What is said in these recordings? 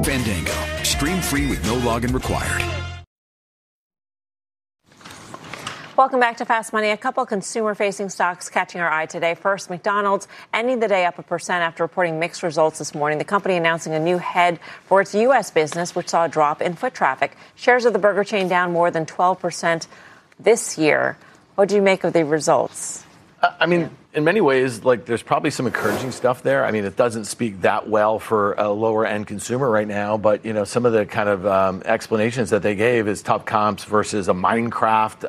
Fandango. Stream free with no login required. Welcome back to Fast Money. A couple consumer-facing stocks catching our eye today. First, McDonald's ending the day up 1% after reporting mixed results this morning. The company announcing a new head for its U.S. business, which saw a drop in foot traffic. Shares of the burger chain down more than 12% this year. What do you make of the results? I mean, in many ways, like, there's probably some encouraging stuff there. I mean, it doesn't speak that well for a lower-end consumer right now, but, you know, some of the kind of explanations that they gave is tough comps versus a Minecraft,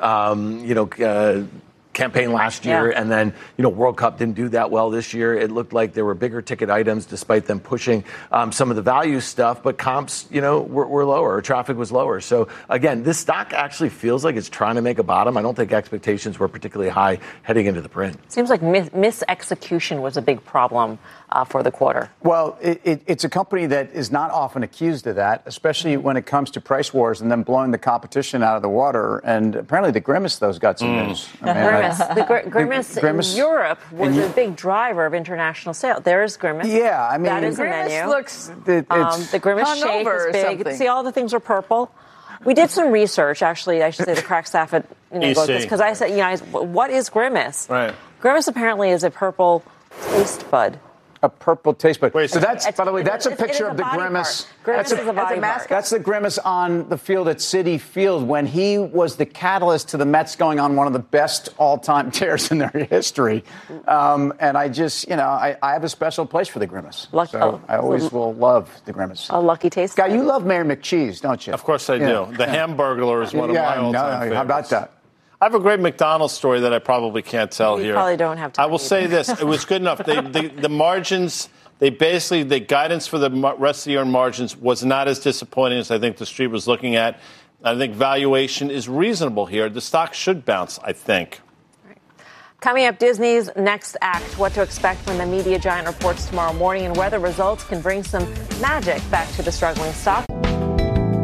campaign last year. Yeah. And then, you know, World Cup didn't do that well this year. It looked like there were bigger ticket items despite them pushing some of the value stuff, but comps, you know, were lower. Traffic was lower. So again, this stock actually feels like it's trying to make a bottom. I don't think expectations were particularly high heading into the print. Seems like mis-execution was a big problem for the quarter. Well, it's a company that is not often accused of that, especially when it comes to price wars and then blowing the competition out of the water. And apparently the Grimace, those got some news. Grimace in Europe was a big driver of international sales. There is Grimace. Yeah, I mean, that is Grimace a menu. looks The Grimace shake is big. See, all the things are purple. We did some research, actually. I should say the crack staff at because I said, what is Grimace? Right. Grimace apparently is a purple taste bud. A purple taste bud. Wait, so that's, by the way, that's a picture of the Grimace. Grimace is a body part. That's the Grimace on the field at Citi Field when he was the catalyst to the Mets going on one of the best all-time tears in their history. And I just, I have a special place for the Grimace. I always will love the Grimace. A lucky taste. Guy, you love Mayor McCheese, don't you? Of course I do. The Hamburglar is one of my all-time favorites. How about that? I have a great McDonald's story that I probably can't tell here. You probably don't have time. I will say this. It was good enough. The margins, the guidance for the rest of the year in margins was not as disappointing as I think the street was looking at. I think valuation is reasonable here. The stock should bounce, I think. Coming up, Disney's next act, what to expect when the media giant reports tomorrow morning, and whether results can bring some magic back to the struggling stock.